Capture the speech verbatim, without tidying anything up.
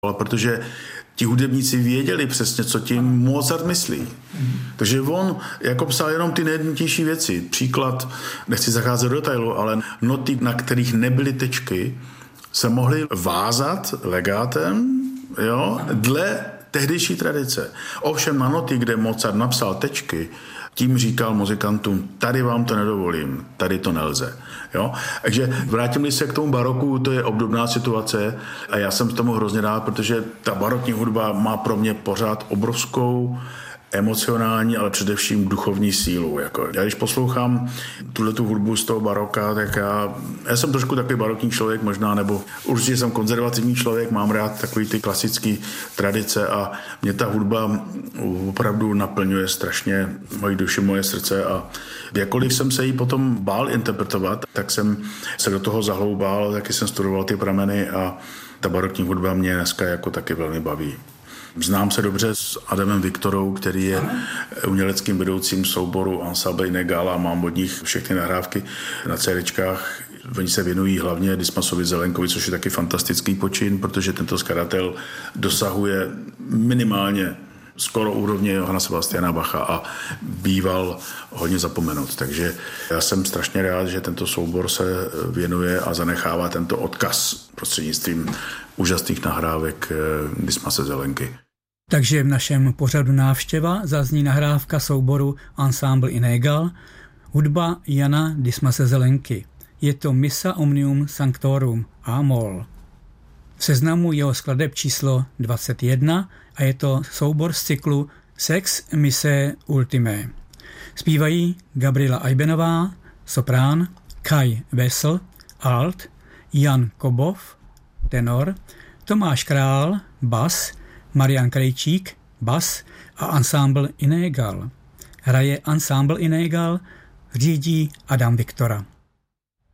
protože ti hudebníci věděli přesně, co tím Mozart myslí. Mm. Takže on jako psal jenom ty nejdůležitější věci. Příklad, nechci zacházet do detailu, ale noty, na kterých nebyly tečky, se mohly vázat legátem, jo, dle tehdejší tradice. Ovšem na noty, kde Mozart napsal tečky, tím říkal muzikantům, tady vám to nedovolím, tady to nelze. Jo? Takže vrátím se k tomu baroku, to je obdobná situace a já jsem tomu hrozně rád, protože ta barokní hudba má pro mě pořád obrovskou emocionální, ale především duchovní sílu. Jako. Já když poslouchám tuhletu hudbu z toho baroka, tak já, já jsem trošku takový barokní člověk možná, nebo určitě jsem konzervativní člověk, mám rád takový ty klasické tradice a mě ta hudba opravdu naplňuje strašně moji duši, moje srdce a jakkoliv jsem se jí potom bál interpretovat, tak jsem se do toho zahloubal, taky jsem studoval ty prameny a ta barokní hudba mě dneska jako taky velmi baví. Znám se dobře s Adamem Viktorou, který je uměleckým vedoucím souboru Ensemble Inégal a mám od nich všechny nahrávky na CDčkách. Oni se věnují hlavně Dismasovi Zelenkovi, což je taky fantastický počin, protože tento skladatel dosahuje minimálně skoro úrovně Johanna Sebastiana Bacha a býval hodně zapomenut. Takže já jsem strašně rád, že tento soubor se věnuje a zanechává tento odkaz prostřednictvím úžasných nahrávek Dismase Zelenky. Takže v našem pořadu Návštěva zazní nahrávka souboru Ensemble Inégal, hudba Jana Dismase Zelenky. Je to Missa Omnium Sanctorum A-moll. V seznamu jeho skladeb číslo dvacet jedna a je to soubor z cyklu Sex Mise Ultimé. Zpívají Gabriela Ajbenová, soprán, Kai Wessel, alt, Jan Kobov, tenor, Tomáš Král, bas, Marian Krejčík, bas a Ensemble Inégal. Hraje Ensemble Inégal, řídí Adam Viktora.